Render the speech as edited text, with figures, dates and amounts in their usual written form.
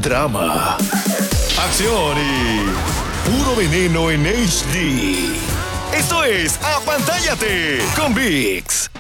drama, acción y puro veneno en HD. Esto es Apantállate con VIX.